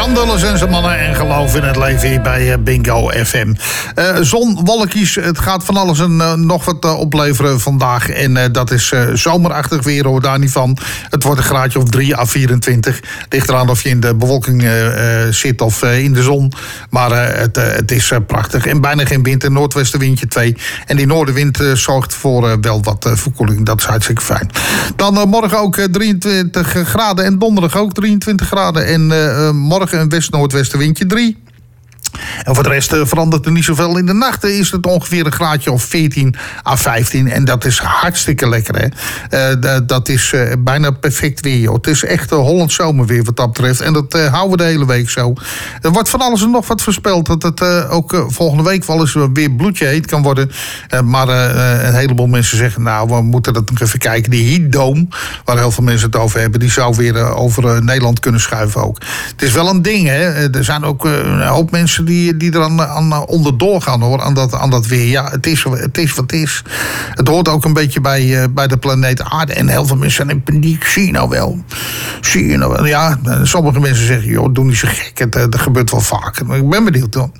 Jan Dulles en zijn mannen en geloof in het leven hier bij Bingo FM. Zon, wolkjes, het gaat van alles en nog wat opleveren vandaag. En dat is zomerachtig weer, hoor daar niet van. Het wordt een graadje of 3 à 24. Ligt eraan of je in de bewolking zit of in de zon. Maar het is prachtig. En bijna geen wind, een noordwestenwindje 2. En die noordenwind zorgt voor wel wat verkoeling. Dat is hartstikke fijn. Dan morgen ook 23 graden en donderdag ook 23 graden. En morgen een west-noordwestenwindje 3. En voor de rest verandert er niet zoveel. In de nachten is het ongeveer een graadje of 14 à 15. En dat is hartstikke lekker, hè. Dat is bijna perfect weer, joh. Het is echt Hollands zomerweer wat dat betreft. En dat houden we de hele week zo. Er wordt van alles en nog wat voorspeld. Dat het ook volgende week wel eens weer bloedje heet kan worden. Maar een heleboel mensen zeggen, nou, we moeten dat nog even kijken. Die heatdome, waar heel veel mensen het over hebben, die zou weer over Nederland kunnen schuiven ook. Het is wel een ding, hè. Er zijn ook een hoop mensen die er aan onderdoor gaan, hoor, aan dat weer. Ja, het is wat het is. Het hoort ook een beetje bij de planeet Aarde. En heel veel mensen zijn in paniek. Zie je nou wel? Ja, sommige mensen zeggen, joh, doe niet zo gek. Dat gebeurt wel vaker. Maar ik ben benieuwd, hoor.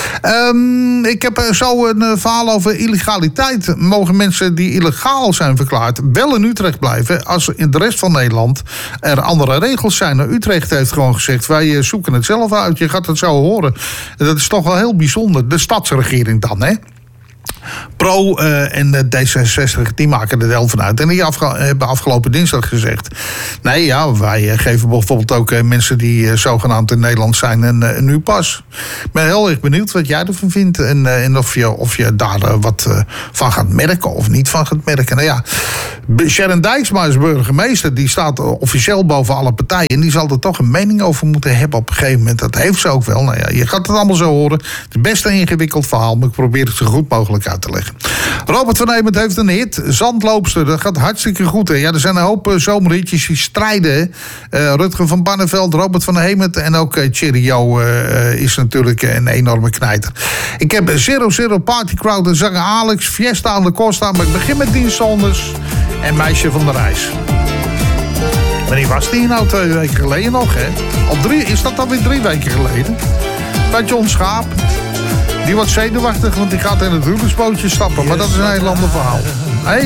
Ik heb zo een verhaal over illegaliteit. Mogen mensen die illegaal zijn verklaard wel in Utrecht blijven als in de rest van Nederland er andere regels zijn? Nou, Utrecht heeft gewoon gezegd, wij zoeken het zelf uit. Je gaat het zo horen. Dat is toch wel heel bijzonder. De stadsregering dan, hè? Pro en D66, die maken er deel van uit. En die hebben afgelopen dinsdag gezegd, nee, ja, wij geven bijvoorbeeld ook mensen die zogenaamd in Nederland zijn een nieuw pas. Ik ben heel erg benieuwd wat jij ervan vindt. En of je daar wat van gaat merken of niet van gaat merken. Nou ja, Sharon Dijksma is burgemeester. Die staat officieel boven alle partijen. En die zal er toch een mening over moeten hebben op een gegeven moment. Dat heeft ze ook wel. Nou ja, je gaat het allemaal zo horen. Het is best een ingewikkeld verhaal, maar ik probeer het zo goed mogelijk uit te leggen. Robert van Hemert heeft een hit. Zandloopster, dat gaat hartstikke goed. Hè? Ja, er zijn een hoop zomerhitjes die strijden. Rutger van Barneveld, Robert van Hemert en ook Cheerio is natuurlijk een enorme knijter. Ik heb Zero Party Crowd en zanger Alex, Fiesta aan de Costa. Maar ik begin met Dean Saunders en Meisje van de Reis. Wanneer was die nou 2 weken geleden nog, hè? Is dat alweer 3 weken geleden? Bij John Schaap. Die wordt zenuwachtig, want die gaat in het huwelijksbootje stappen. Maar dat is een heel ander verhaal.